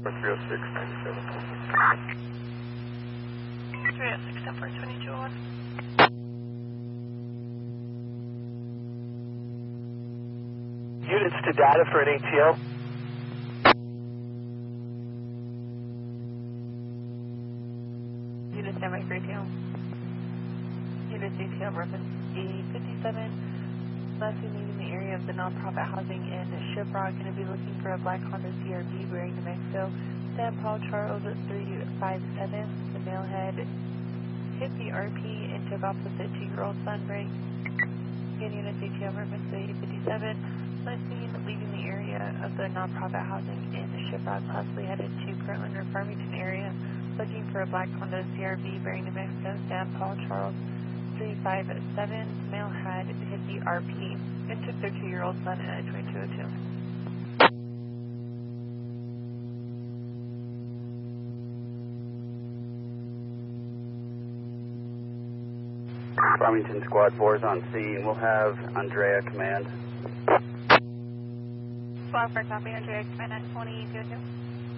306, 97. 306, 10-4, 2201. Units to data for an ATO. Unit standby for ATO. Unit ATO reference A57. Last we leaving the area of the nonprofit housing in Shiprock. Going to be looking for a black Honda CRV bearing New Mexico. San Paul Charles 357. The male had hit the RP and took off with a 2-year-old son break. Again, Unit ATO reference A57. Last seen leaving the area of the nonprofit housing in Shiprock, possibly headed to Kirtland or Farmington area, looking for a black Honda CRV bearing New Mexico. San Paul Charles 357. Male had hit the RP and took their 2-year-old son at 2202. Farmington Squad 4 is on scene. We'll have Andrea command. Squad 4 copy, Andrea command at 2202.